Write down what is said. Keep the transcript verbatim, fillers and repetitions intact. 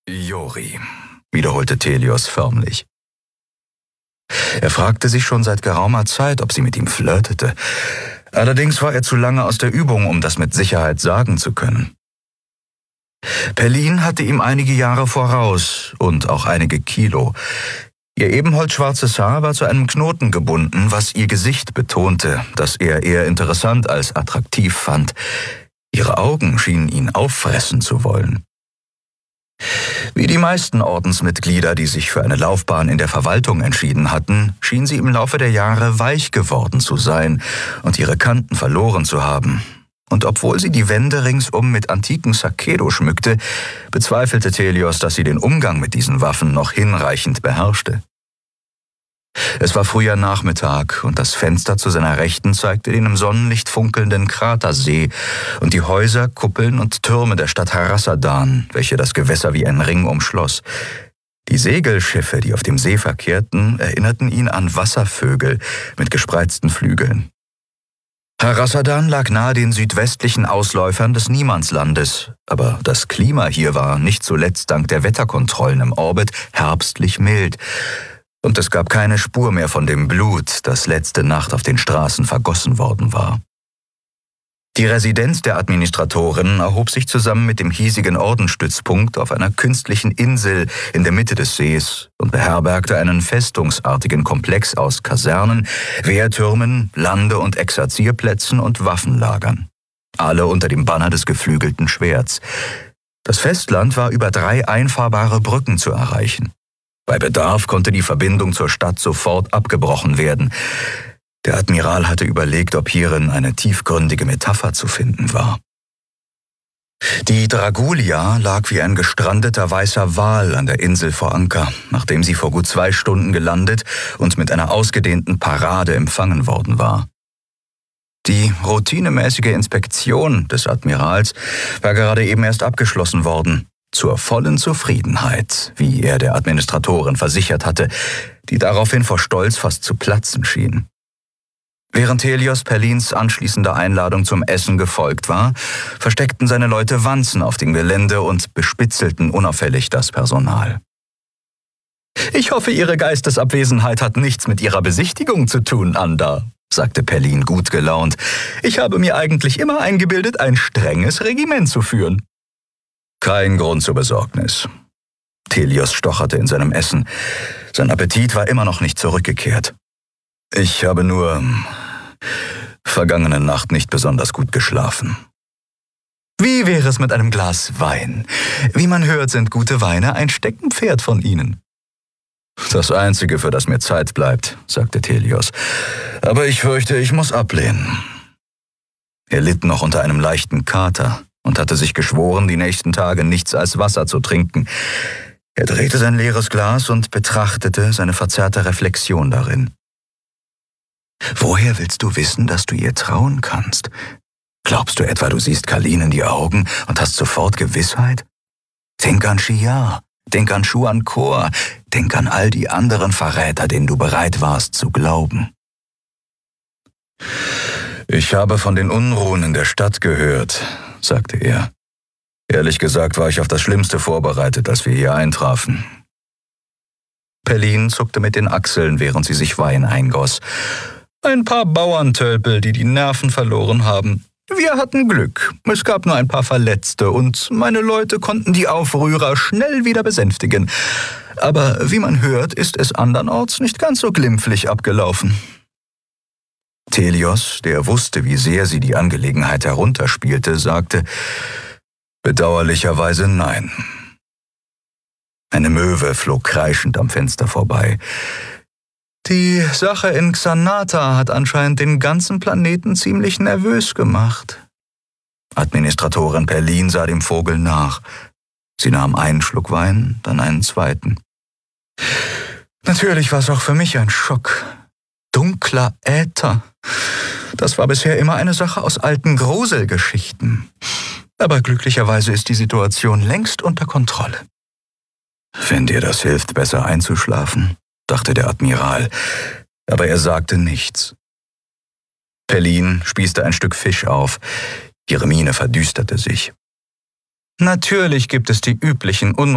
Jori, wiederholte Telios förmlich. Er fragte sich schon seit geraumer Zeit, ob sie mit ihm flirtete. Allerdings war er zu lange aus der Übung, um das mit Sicherheit sagen zu können. Perlin hatte ihm einige Jahre voraus und auch einige Kilo. Ihr ebenholzschwarzes Haar war zu einem Knoten gebunden, was ihr Gesicht betonte, das er eher interessant als attraktiv fand. Ihre Augen schienen ihn auffressen zu wollen. Wie die meisten Ordensmitglieder, die sich für eine Laufbahn in der Verwaltung entschieden hatten, schien sie im Laufe der Jahre weich geworden zu sein und ihre Kanten verloren zu haben. Und obwohl sie die Wände ringsum mit antiken Sakedo schmückte, bezweifelte Telios, dass sie den Umgang mit diesen Waffen noch hinreichend beherrschte. Es war früher Nachmittag und das Fenster zu seiner Rechten zeigte den im Sonnenlicht funkelnden Kratersee und die Häuser, Kuppeln und Türme der Stadt Harassadan, welche das Gewässer wie ein Ring umschloss. Die Segelschiffe, die auf dem See verkehrten, erinnerten ihn an Wasservögel mit gespreizten Flügeln. Harassadan lag nahe den südwestlichen Ausläufern des Niemandslandes, aber das Klima hier war nicht zuletzt dank der Wetterkontrollen im Orbit herbstlich mild. Und es gab keine Spur mehr von dem Blut, das letzte Nacht auf den Straßen vergossen worden war. Die Residenz der Administratorin erhob sich zusammen mit dem hiesigen Ordensstützpunkt auf einer künstlichen Insel in der Mitte des Sees und beherbergte einen festungsartigen Komplex aus Kasernen, Wehrtürmen, Lande- und Exerzierplätzen und Waffenlagern. Alle unter dem Banner des geflügelten Schwerts. Das Festland war über drei einfahrbare Brücken zu erreichen. Bei Bedarf konnte die Verbindung zur Stadt sofort abgebrochen werden. Der Admiral hatte überlegt, ob hierin eine tiefgründige Metapher zu finden war. Die Dragulia lag wie ein gestrandeter weißer Wal an der Insel vor Anker, nachdem sie vor gut zwei Stunden gelandet und mit einer ausgedehnten Parade empfangen worden war. Die routinemäßige Inspektion des Admirals war gerade eben erst abgeschlossen worden. Zur vollen Zufriedenheit, wie er der Administratorin versichert hatte, die daraufhin vor Stolz fast zu platzen schien. Während Telios Perlins anschließender Einladung zum Essen gefolgt war, versteckten seine Leute Wanzen auf dem Gelände und bespitzelten unauffällig das Personal. »Ich hoffe, Ihre Geistesabwesenheit hat nichts mit Ihrer Besichtigung zu tun, Anda«, sagte Perlin gut gelaunt. »Ich habe mir eigentlich immer eingebildet, ein strenges Regiment zu führen.« »Kein Grund zur Besorgnis.« Telios stocherte in seinem Essen. Sein Appetit war immer noch nicht zurückgekehrt. »Ich habe nur vergangene Nacht nicht besonders gut geschlafen.« »Wie wäre es mit einem Glas Wein? Wie man hört, sind gute Weine ein Steckenpferd von Ihnen.« »Das Einzige, für das mir Zeit bleibt«, sagte Telios. »Aber ich fürchte, ich muss ablehnen.« Er litt noch unter einem leichten Kater und hatte sich geschworen, die nächsten Tage nichts als Wasser zu trinken. Er drehte sein leeres Glas und betrachtete seine verzerrte Reflexion darin. »Woher willst du wissen, dass du ihr trauen kannst? Glaubst du etwa, du siehst Kalin in die Augen und hast sofort Gewissheit? Denk an Shia, denk an Shuan Kor, denk an all die anderen Verräter, denen du bereit warst zu glauben.« »Ich habe von den Unruhen in der Stadt gehört«, sagte er. »Ehrlich gesagt war ich auf das Schlimmste vorbereitet, als wir hier eintrafen.« Perlin zuckte mit den Achseln, während sie sich Wein eingoss. »Ein paar Bauerntölpel, die die Nerven verloren haben. Wir hatten Glück. Es gab nur ein paar Verletzte und meine Leute konnten die Aufrührer schnell wieder besänftigen. Aber wie man hört, ist es andernorts nicht ganz so glimpflich abgelaufen.« Telios, der wusste, wie sehr sie die Angelegenheit herunterspielte, sagte, »Bedauerlicherweise nein.« Eine Möwe flog kreischend am Fenster vorbei. »Die Sache in Xanata hat anscheinend den ganzen Planeten ziemlich nervös gemacht.« Administratorin Perlin sah dem Vogel nach. Sie nahm einen Schluck Wein, dann einen zweiten. »Natürlich war es auch für mich ein Schock. Dunkler Äther. Das war bisher immer eine Sache aus alten Gruselgeschichten. Aber glücklicherweise ist die Situation längst unter Kontrolle.« »Wenn dir das hilft, besser einzuschlafen«, dachte der Admiral, aber er sagte nichts. Perlin spießte ein Stück Fisch auf. Ihre Miene verdüsterte sich. »Natürlich gibt es die üblichen Unruhen.«